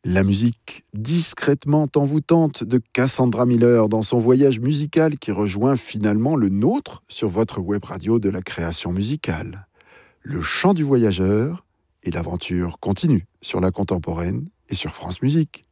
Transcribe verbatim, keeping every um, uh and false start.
La musique discrètement envoûtante de Cassandra Miller dans son voyage musical qui rejoint finalement le nôtre sur votre web radio de la création musicale. Le chant du voyageur et l'aventure continue sur la contemporaine et sur France Musique.